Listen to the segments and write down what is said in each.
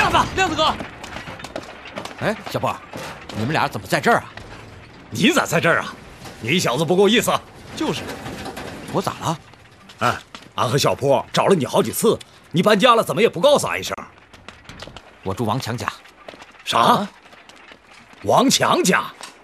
亮子哥。 哎，小波，你们俩怎么在这儿啊？ 你咋在这儿啊？你小子不够意思。 就是， 我咋了？ 哎，俺和小坡找了你好几次，你搬家了怎么也不告诉俺一声？ 我住王强家。 啥？王强家？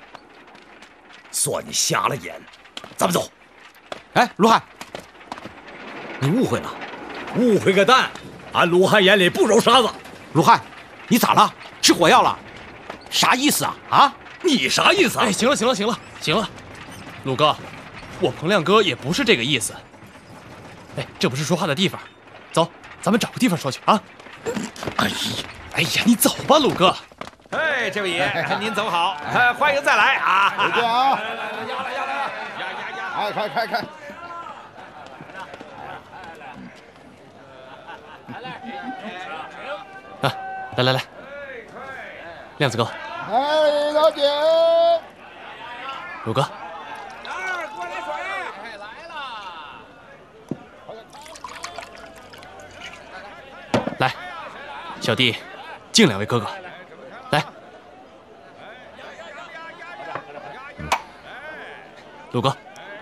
算你瞎了眼。咱们走。 哎，卢汉，你误会了。 误会个蛋！俺卢汉眼里不揉沙子。 卢汉，你咋了？吃火药了？啥意思啊？啊？ 你啥意思啊？ 哎，行了，鲁哥，我彭亮哥也不是这个意思。哎，这不是说话的地方，走，咱们找个地方说去啊。哎呀，你走吧，鲁哥。 哎，这位爷，您走好，欢迎再来啊！ 回见啊！ 压！ 哎，开！ 啊，来，亮子哥。 哎，老姐。 鲁哥。 过来水！来了。 来，小弟敬两位哥哥。来，鲁哥。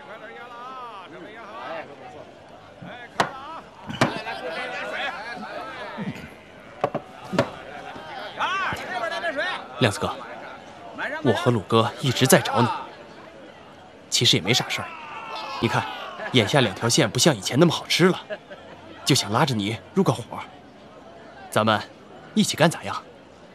亮子哥，我和鲁哥一直在找你，其实也没啥事儿。你看，眼下两条线不像以前那么好吃了，就想拉着你入个伙，咱们一起干咋样？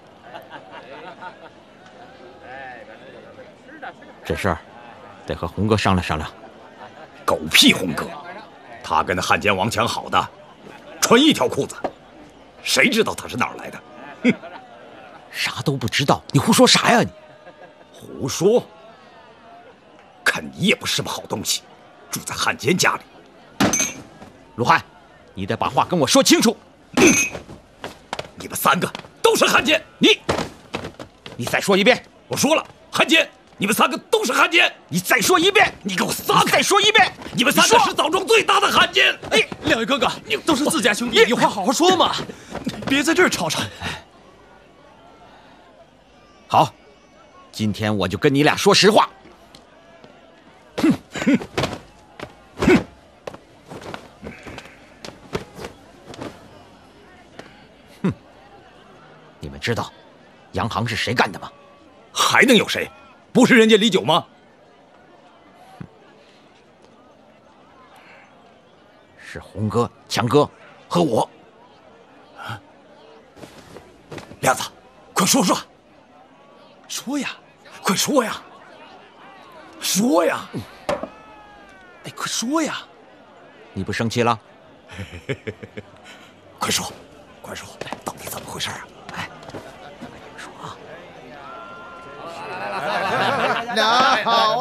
这事儿得和红哥商量商量。 狗屁红哥，他跟那汉奸王强好的，穿一条裤子，谁知道他是哪儿来的？哼！ 啥都不知道，你胡说啥呀你？ 胡说！看你也不是什么好东西，住在汉奸家里。 鲁汉，你得把话跟我说清楚。 你们三个都是汉奸！ 你再说一遍。 我说了，汉奸！你们三个都是汉奸！ 你再说一遍。 你给我撒开！ 再说一遍。 你们三个是枣庄最大的汉奸！ 两位哥哥，你都是自家兄弟，有话好好说嘛，别在这儿吵吵。 好，今天我就跟你俩说实话。你们知道洋行是谁干的吗？ 还能有谁？不是人家李九吗？ 是红哥、强哥和我。 亮子，快说说！ 说呀， 快说呀！说呀！ 哎，快说呀！ 你不生气了？ 快说，快说，到底怎么回事啊？哎，说啊！ 俩好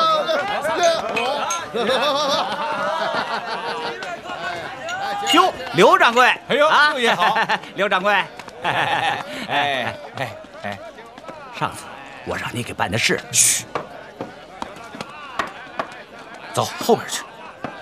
哟，刘掌柜， 哎呦，六爷好， 刘掌柜，上次我让你给办的事， 嘘， 走后边去。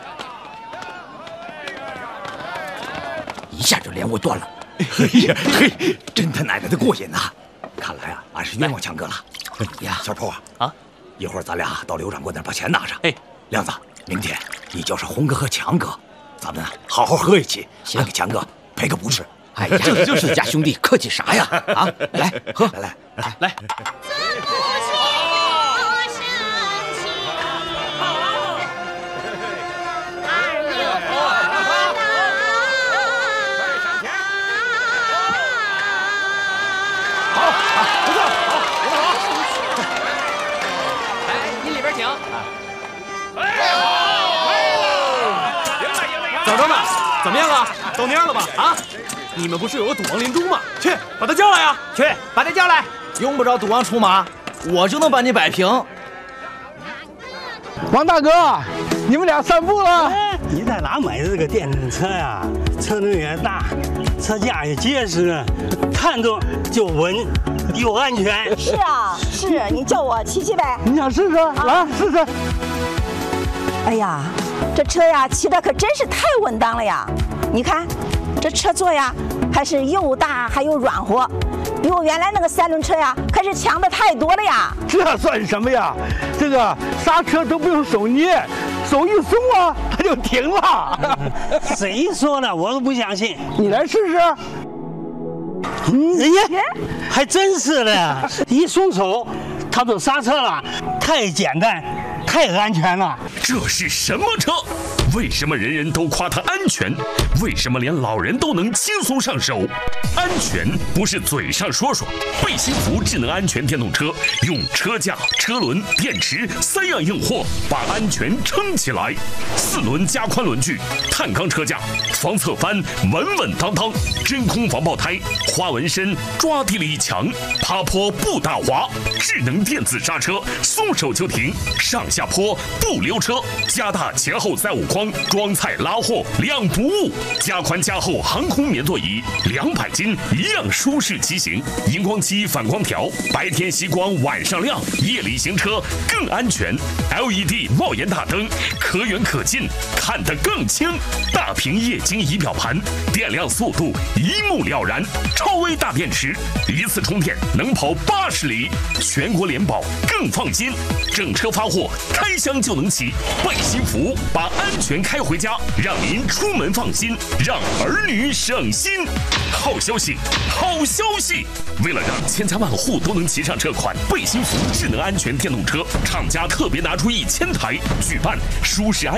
一下就连我断了。 哎呀嘿，真他奶奶的过瘾呐！看来啊，俺是冤枉强哥了。呀，小坡啊， 一会儿咱俩到刘掌柜那儿把钱拿上。 哎， 亮子，明天你叫上红哥和强哥，咱们好好喝一起， 行， 给强哥赔个不是。 哎呀，就是自家兄弟，客气啥呀？啊，来喝， 来。枣庄的怎么样啊？都那样了吧？啊！你们不是有个赌王林中吗？去把他叫来呀！ 去把他叫来。 用不着赌王出马，我就能把你摆平。 王大哥，你们俩散步了？ 你在哪买的这个电动车呀？车轮也大，车架也结实，看着就稳又安全。 是啊，是你叫我骑骑呗。 你想试试？来试试。 哎呀，这车呀骑的可真是太稳当了呀！你看，这车座呀还可是又大还又软和，比我原来那个3轮车呀，可是强的太多了呀。 这算什么呀？这个刹车都不用手捏，手一松啊，它就停了。 谁说的？我都不相信。 你来试试。 哎呀，还真是的，一松手，它就刹车了，太简单，太安全了。 这是什么车？为什么人人都夸它安全？为什么连老人都能轻松上手？安全不是嘴上说说。贝辛福智能安全电动车用车架、车轮、电池3样硬货把安全撑起来。4轮加宽轮距，碳钢车架，防侧翻稳稳当当，真空防爆胎，花纹身抓地力强，爬坡不打滑，智能电子刹车，松手就停，上下坡不溜车，加大前后载物框，装菜拉货2不误，加宽加厚航空棉座椅，200斤一样舒适骑行，荧光漆反光条，白天吸光晚上亮，夜里行车更安全。LED 帽檐大灯，可远可近，看得更清。大屏液晶仪表盘，电量速度一目了然。超微大电池，一次充电能跑80里，全国联保更放心。整车发货，开箱就能骑。贝辛福把安全开回家，让您出门放心，让儿女省心。好消息，好消息！为了让千家万户都能骑上这款贝辛福智能安全电动车，厂家特别拿出1000台举办舒适安